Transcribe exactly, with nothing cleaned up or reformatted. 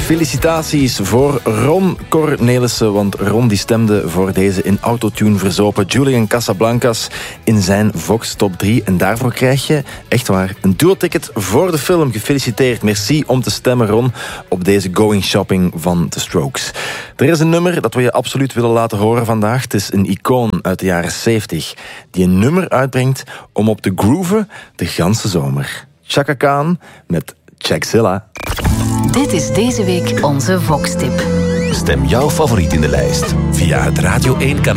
Felicitaties voor Ron Cornelissen, want Ron die stemde voor deze in autotune verzopen Julian Casablancas in zijn Vox Top drie. En daarvoor krijg je, echt waar, een duo-ticket voor de film. Gefeliciteerd. Merci om te stemmen, Ron, op deze Going Shopping van The Strokes. Er is een nummer dat we je absoluut willen laten horen vandaag. Het is een icoon uit de jaren zeventig die een nummer uitbrengt om op te grooven de ganse zomer. Chaka Khan met Checkzilla. Dit is deze week onze Vox-tip. Stem jouw favoriet in de lijst via het Radio één kanaal.